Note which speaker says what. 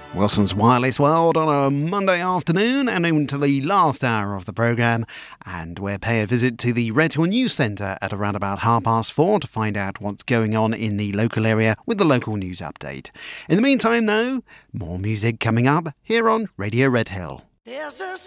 Speaker 1: Wilson's Wireless World on a Monday afternoon and into the last hour of the programme, and we'll pay a visit to the Redhill News Centre at around about 4:30 to find out what's going on in the local area with the local news update. In the meantime though, more music coming up here on Radio Redhill.
Speaker 2: There's a